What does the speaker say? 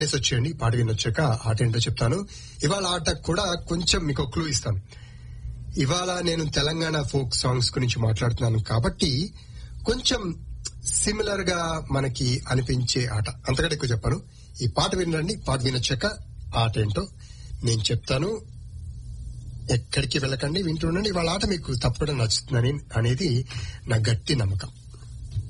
వచ్చేయండి. పాట వినొచ్చాక ఆట ఏంటో చెప్తాను. ఇవాళ ఆట కూడా కొంచెం మీకు క్లూ ఇస్తాను. ఇవాళ నేను తెలంగాణ ఫోక్ సాంగ్స్ గురించి మాట్లాడుతున్నాను కాబట్టి కొంచెం సిమిలర్ గా మనకి అనిపించే ఆట, అంతకంటే ఎక్కువ చెప్పాను. ఈ పాట వినండి. పాట వినొచ్చాక ఆట ఏంటో నేను చెప్తాను. ఎక్కడికి వెళ్ళకండి, వింటూ ఉండండి. ఇవాళ ఆట మీకు తప్పకుండా నచ్చుతుందని అనేది నా గట్టి నమ్మకం.